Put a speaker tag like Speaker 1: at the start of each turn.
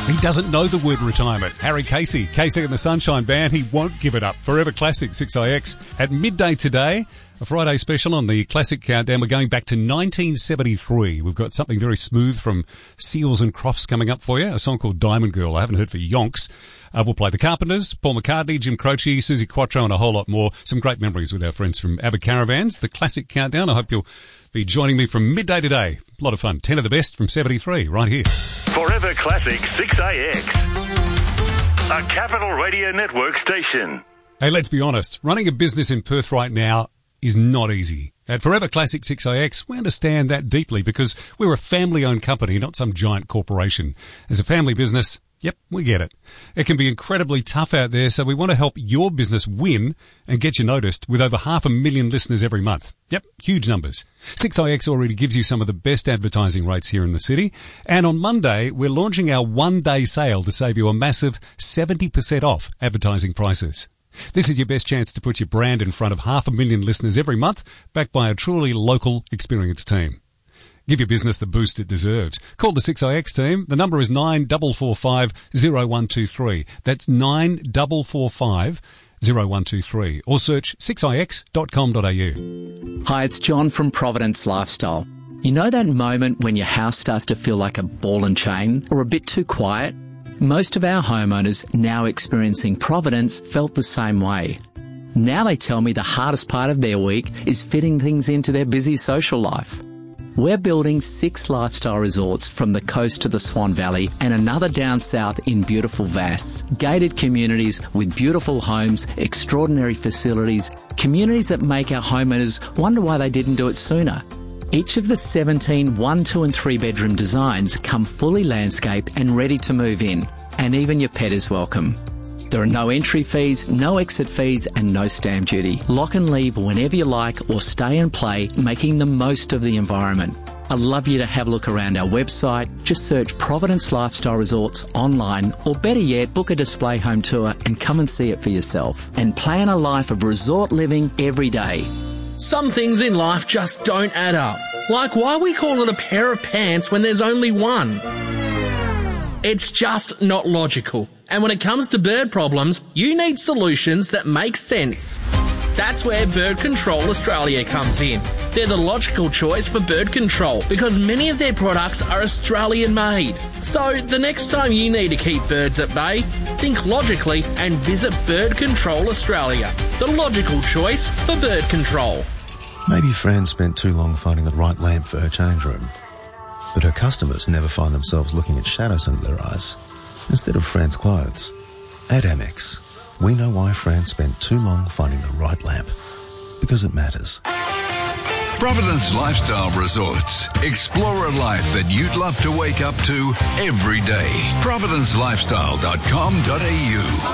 Speaker 1: He doesn't know the word retirement. Harry Casey and the Sunshine Band, he won't give it up. Forever Classic 6IX at midday today. A Friday special on the Classic Countdown. We're going back to 1973. We've got something very smooth from Seals and Crofts coming up for you. A song called Diamond Girl I haven't heard for yonks. We'll play The Carpenters, Paul McCartney, Jim Croce, Susie Quattro and a whole lot more. Some great memories with our friends from ABBA Caravans. The Classic Countdown. I hope you'll be joining me from midday today. A lot of fun. 10 of the best from 73 right here.
Speaker 2: Forever Classic 6AX. A Capital Radio Network station.
Speaker 1: Hey, let's be honest. Running a business in Perth right now is not easy. At Forever Classic 6IX, we understand that deeply because we're a family-owned company, not some giant corporation. As a family business, yep, we get it. It can be incredibly tough out there, so we want to help your business win and get you noticed with over 500,000 listeners every month. Yep, huge numbers. 6IX already gives you some of the best advertising rates here in the city. And on Monday, we're launching our one-day sale to save you a massive 70% off advertising prices. This is your best chance to put your brand in front of 500,000 listeners every month, backed by a truly local, experienced team. Give your business the boost it deserves. Call the 6IX team. The number is 9445 0123. That's 9445 0123. Or search 6ix.com.au.
Speaker 3: Hi, it's John from Providence Lifestyle. You know that moment when your house starts to feel like a ball and chain or a bit too quiet? Most of our homeowners now experiencing Providence felt the same way. Now they tell me the hardest part of their week is fitting things into their busy social life. We're building 6 lifestyle resorts from the coast to the Swan Valley and another down south in beautiful Vass. Gated communities with beautiful homes, extraordinary facilities, communities that make our homeowners wonder why they didn't do it sooner. Each of the 17 1, 2 and 3 bedroom designs come fully landscaped and ready to move in. And even your pet is welcome. There are no entry fees, no exit fees and no stamp duty. Lock and leave whenever you like or stay and play, making the most of the environment. I'd love you to have a look around our website. Just search Providence Lifestyle Resorts online or better yet, book a display home tour and come and see it for yourself. And plan a life of resort living every day.
Speaker 4: Some things in life just don't add up. Like why we call it a pair of pants when there's only one. It's just not logical. And when it comes to bird problems, you need solutions that make sense. That's where Bird Control Australia comes in. They're the logical choice for bird control because many of their products are Australian made. So the next time you need to keep birds at bay, think logically and visit Bird Control Australia, the logical choice for bird control.
Speaker 5: Maybe Fran spent too long finding the right lamp for her change room, but her customers never find themselves looking at shadows under their eyes instead of Fran's clothes. At Amex, we know why Fran spent too long finding the right lamp, because it matters.
Speaker 6: Providence Lifestyle Resorts. Explore a life that you'd love to wake up to every day. ProvidenceLifestyle.com.au